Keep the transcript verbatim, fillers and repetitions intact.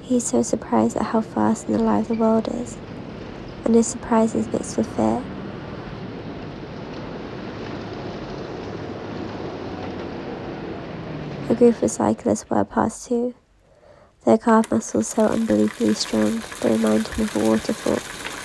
He's so surprised at how fast and alive the world is, and his surprise is mixed with fear. A group of cyclists were past too, their calf muscles so unbelievably strong they remind him of a waterfall.